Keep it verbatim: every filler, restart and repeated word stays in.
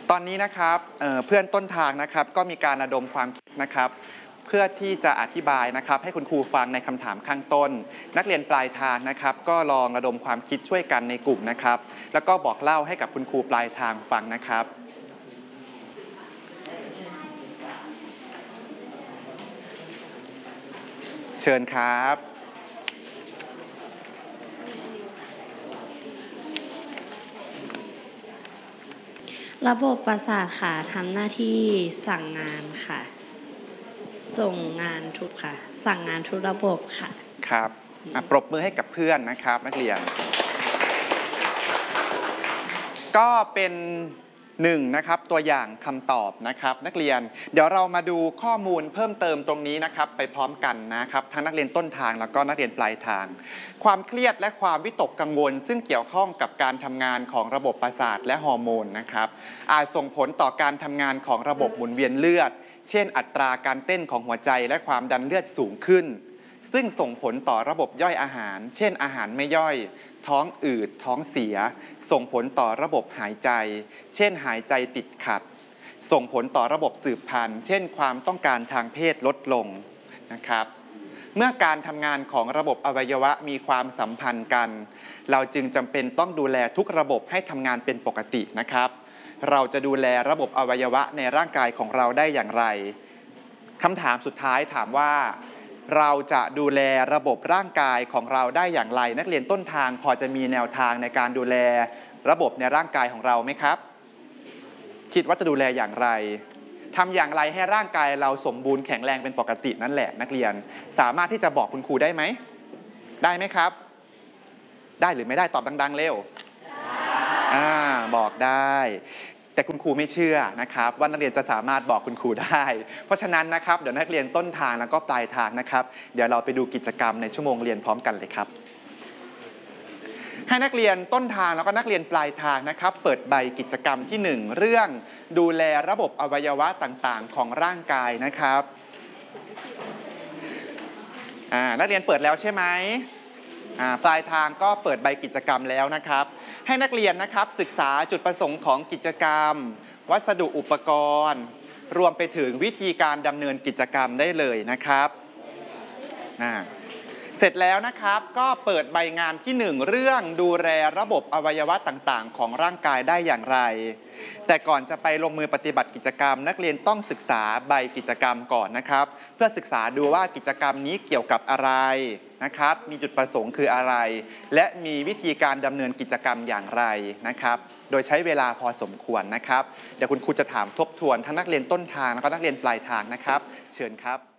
ตอนนี้นะครับเเพื่อนต้นทางนะครับก็มีการระดมความคิดนะครับเพื่อที่จะอธิบายนะครับให้คุณครูฟังในคำถามข้างต้นนักเรียนปลายทางนะครับก็ลองระดมความคิดช่วยกันในกลุ่มนะครับแล้วก็บอกเล่าให้กับคุณครูปลายทางฟังนะครับเชิญครับระบบประสาทค่ะทำหน้าที่สั่งงานค่ะ ส่งงานทุกค่ะ สั่งงานทุกระบบค่ะครับปรบมือให้กับเพื่อนนะครับนักเรียนก็เป็นหนึ่งนะครับตัวอย่างคำตอบนะครับนักเรียนเดี๋ยวเรามาดูข้อมูลเพิ่มเติมตรงนี้นะครับไปพร้อมกันนะครับทั้งนักเรียนต้นทางแล้วก็นักเรียนปลายทางความเครียดและความวิตกกังวลซึ่งเกี่ยวข้องกับการทำงานของระบบประสาทและฮอร์โมนนะครับอาจส่งผลต่อการทำงานของระบบหมุนเวียนเลือดเช่นอัตราการเต้นของหัวใจและความดันเลือดสูงขึ้นซึ่งส่งผลต่อระบบย่อยอาหารเช่นอาหารไม่ย่อยท้องอืดท้องเสียส่งผลต่อระบบหายใจเช่นหายใจติดขัดส่งผลต่อระบบสืบพันธุ์เช่นความต้องการทางเพศลดลงนะครับเมื่อการทำงานของระบบอวัยวะมีความสัมพันธ์กันเราจึงจำเป็นต้องดูแลทุกระบบให้ทำงานเป็นปกตินะครับเราจะดูแลระบบอวัยวะในร่างกายของเราได้อย่างไรคำถามสุดท้ายถามว่าเราจะดูแลระบบร่างกายของเราได้อย่างไรนักเรียนต้นทางพอจะมีแนวทางในการดูแลระบบในร่างกายของเราไหมครับคิดว่าจะดูแลอย่างไรทำอย่างไรให้ร่างกายเราสมบูรณ์แข็งแรงเป็นปกตินั่นแหละนักเรียนสามารถที่จะบอกคุณครูได้ไหมได้ไหมครับได้หรือไม่ได้ตอบดังๆเร็วอ่าบอกได้แต่คุณครูไม่เชื่อนะครับว่านักเรียนจะสามารถบอกคุณครูได้เพราะฉะนั้นนะครับเดี๋ยวนักเรียนต้นทางแล้วก็ปลายทางนะครับเดี๋ยวเราไปดูกิจกรรมในชั่วโมงเรียนพร้อมกันเลยครับให้นักเรียนต้นทางแล้วก็นักเรียนปลายทางนะครับเปิดใบกิจกรรมที่หนึ่งเรื่องดูแลระบบอวัยวะต่างๆของร่างกายนะครับอ่านักเรียนเปิดแล้วใช่ไหมปลายทางก็เปิดใบกิจกรรมแล้วนะครับให้นักเรียนนะครับศึกษาจุดประสงค์ของกิจกรรมวัสดุอุปกรณ์รวมไปถึงวิธีการดำเนินกิจกรรมได้เลยนะครับเสร็จแล้วนะครับก็เปิดใบงานที่หนึ่งเรื่องดูแลระบบอวัยวะต่างๆของร่างกายได้อย่างไรแต่ก่อนจะไปลงมือปฏิบัติกิจกรรมนักเรียนต้องศึกษาใบกิจกรรมก่อนนะครับเพื่อศึกษาดูว่ากิจกรรมนี้เกี่ยวกับอะไรนะครับมีจุดประสงค์คืออะไรและมีวิธีการดำเนินกิจกรรมอย่างไรนะครับโดยใช้เวลาพอสมควรนะครับเดี๋ยวคุณครูจะถามทบทวนทั้งนักเรียนต้นทางแล้วก็นักเรียนปลายทางนะครับเชิญครับ